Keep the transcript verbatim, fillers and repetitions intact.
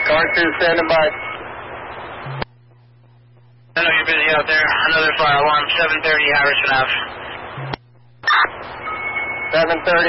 Car two standing by. I know you're busy out there. Another fire alarm, seven thirty Harrison Ave. seven thirty.